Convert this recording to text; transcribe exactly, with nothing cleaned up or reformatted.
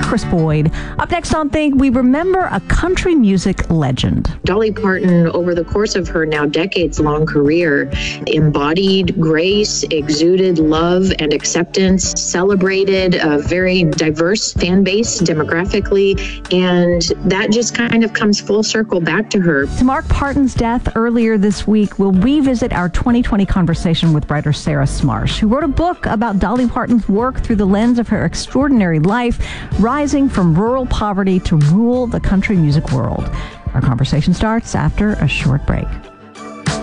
Chris Boyd. Up next on Think, we remember a country music legend. Dolly Parton, over the course of her now decades-long career, embodied grace, exuded love and acceptance, celebrated a very diverse fan base demographically, and that just kind of comes full circle back to her. To mark Parton's death earlier this week, we'll revisit our twenty twenty conversation with writer Sarah Smarsh, who wrote a book about Dolly Parton's work through the lens of her extraordinary life, rising from rural poverty to rule the country music world. Our conversation starts after a short break.